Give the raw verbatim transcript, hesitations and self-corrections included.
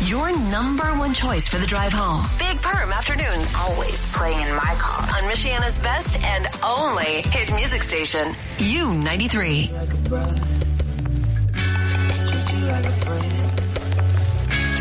Your number one choice for the drive home. Big Perm Afternoons. Always playing in my car. On Michiana's best and only hit music station. U ninety-three. Like a brother. Treat you like a friend.